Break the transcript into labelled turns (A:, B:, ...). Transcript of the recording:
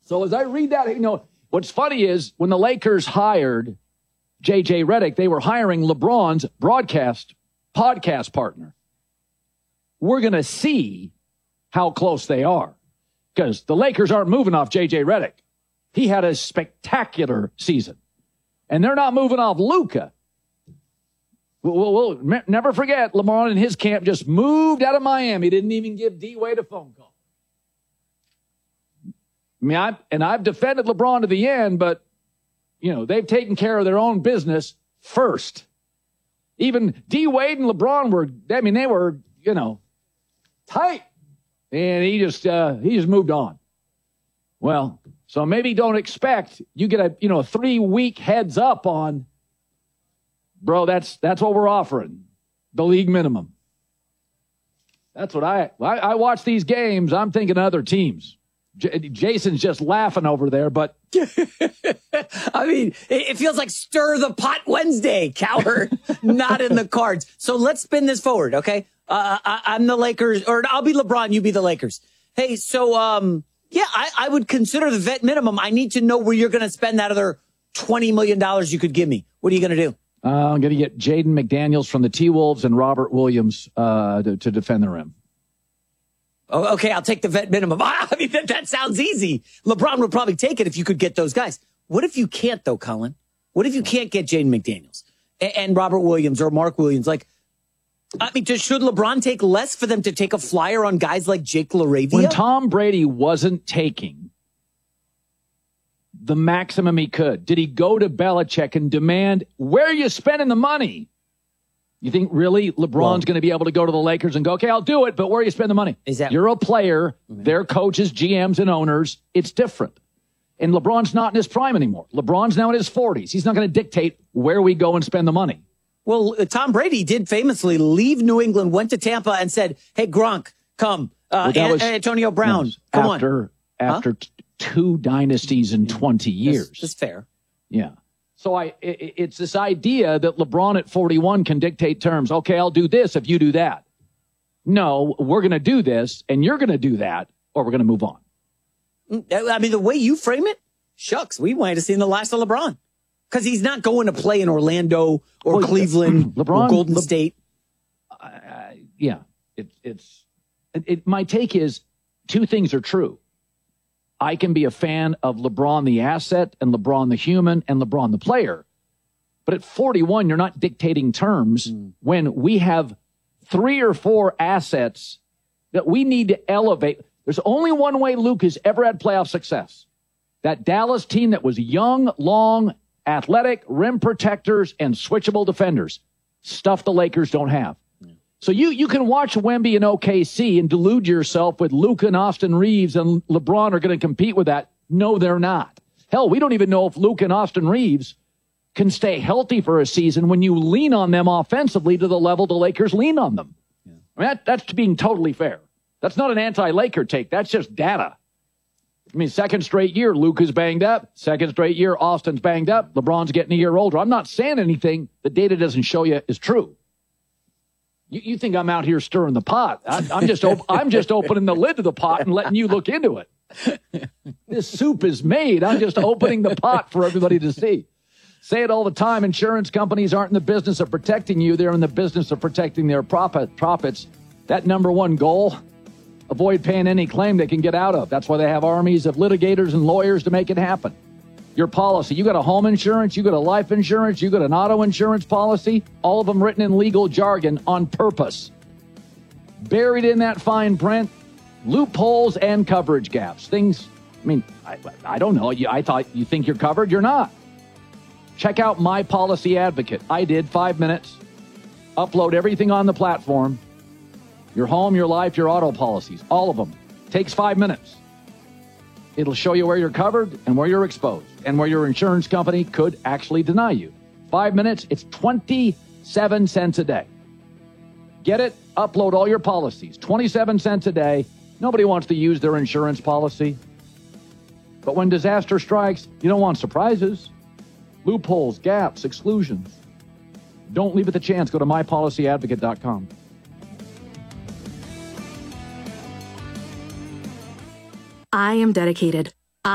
A: So as I read that, what's funny is when the Lakers hired J.J. Redick, they were hiring LeBron's podcast partner. We're going to see how close they are because the Lakers aren't moving off J.J. Redick. He had a spectacular season. And they're not moving off Luka. We'll never forget, LeBron and his camp just moved out of Miami. Didn't even give D-Wade a phone call. I mean, I've defended LeBron to the end, but, they've taken care of their own business first. Even D-Wade and LeBron they were, tight. And he just moved on. Well, so maybe don't expect you get a 3-week heads up on, bro, that's what we're offering. The league minimum. That's what I watch these games. I'm thinking other teams. Jason's just laughing over there, but
B: I mean, it feels like stir the pot Wednesday, coward. Not in the cards. So let's spin this forward, okay? I'm the Lakers, or I'll be LeBron, you be the Lakers. Hey, so I would consider the vet minimum. I need to know where you're going to spend that other $20 million you could give me. What are you going to do?
A: I'm going to get Jaden McDaniels from the T-Wolves and Robert Williams to defend the rim.
B: Oh, okay, I'll take the vet minimum. I mean, that sounds easy. LeBron would probably take it if you could get those guys. What if you can't, though, Colin? What if you can't get Jaden McDaniels and Robert Williams or Mark Williams? Like, I mean, should LeBron take less for them to take a flyer on guys like Jake LaRavia?
A: When Tom Brady wasn't taking the maximum he could, did he go to Belichick and demand, where are you spending the money? You think really LeBron's going to be able to go to the Lakers and go, okay, I'll do it, but where do you spend the money? You're a player. They're coaches, GMs, and owners. It's different. And LeBron's not in his prime anymore. LeBron's now in his 40s. He's not going to dictate where we go and spend the money.
B: Well, Tom Brady did famously leave New England, went to Tampa, and said, hey, Gronk, come. Antonio Brown, come on.
A: After two dynasties in 20 years.
B: That's fair.
A: Yeah. So it's this idea that LeBron at 41 can dictate terms. Okay, I'll do this if you do that. No, we're going to do this, and you're going to do that, or we're going to move on.
B: I mean, the way you frame it, shucks, we might have seen the last of LeBron. Because he's not going to play in Orlando or Cleveland or Golden State.
A: Yeah. My take is two things are true. I can be a fan of LeBron the asset and LeBron the human and LeBron the player. But at 41, you're not dictating terms when we have 3 or 4 assets that we need to elevate. There's only one way Luke has ever had playoff success. That Dallas team that was young, long, athletic, rim protectors, and switchable defenders. Stuff the Lakers don't have. So you can watch Wemby and OKC and delude yourself with Luka and Austin Reeves and LeBron are going to compete with that. No, they're not. Hell, we don't even know if Luka and Austin Reeves can stay healthy for a season when you lean on them offensively to the level the Lakers lean on them. Yeah. I mean, that's being totally fair. That's not an anti-Laker take. That's just data. I mean, second straight year, Luka's banged up. Second straight year, Austin's banged up. LeBron's getting a year older. I'm not saying anything the data doesn't show you is true. You think I'm out here stirring the pot. I'm just opening the lid to the pot and letting you look into it. This soup is made. I'm just opening the pot for everybody to see. Say it all the time. Insurance companies aren't in the business of protecting you. They're in the business of protecting their profits. That number one goal, avoid paying any claim they can get out of. That's why they have armies of litigators and lawyers to make it happen. Your policy, you got a home insurance, you got a life insurance, you got an auto insurance policy, all of them written in legal jargon on purpose. Buried in that fine print, loopholes and coverage gaps. Things, I mean, I don't know. I thought you think you're covered. You're not. Check out My Policy Advocate. I did 5 minutes. Upload everything on the platform. Your home, your life, your auto policies, all of them. Takes 5 minutes. It'll show you where you're covered and where you're exposed and where your insurance company could actually deny you. 5 minutes, it's 27 cents a day. Get it? Upload all your policies. 27 cents a day. Nobody wants to use their insurance policy. But when disaster strikes, you don't want surprises. Loopholes, gaps, exclusions. Don't leave it to chance. Go to mypolicyadvocate.com.
C: I am dedicated,